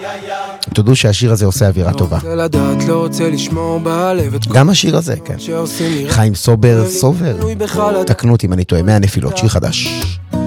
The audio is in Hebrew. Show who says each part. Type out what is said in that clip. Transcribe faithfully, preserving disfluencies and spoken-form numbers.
Speaker 1: תודו שהשיר הזה עושה אווירה טובה. גם השיר הזה, כן. חיים סובר, סובר. תקנו אותי אם אני טועה, מהנפילות, שיר חדש.